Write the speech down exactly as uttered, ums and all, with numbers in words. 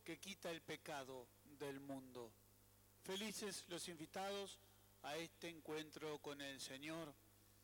que quita el pecado del mundo. Felices los invitados a este encuentro con el Señor.